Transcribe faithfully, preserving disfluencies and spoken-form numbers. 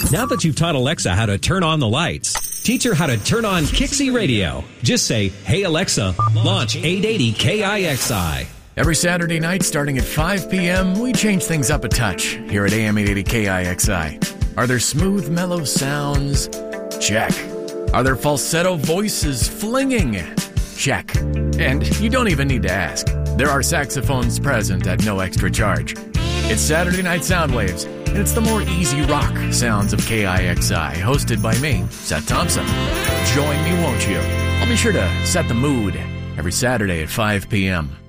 Now that you've taught Alexa how to turn on the lights, teach her how to turn on Kixie Radio. Just say, "Hey Alexa, launch eight eighty K I X I." Every Saturday night starting at five p.m., we change things up a touch here at A M eight eighty K I X I. Are there smooth, mellow sounds? Check. Are there falsetto voices flinging? Check. And you don't even need to ask. There are saxophones present at no extra charge. It's Saturday Night Soundwaves, and it's the more easy rock sounds of K I X I, hosted by me, Seth Thompson. Join me, won't you? I'll be sure to set the mood every Saturday at five p.m.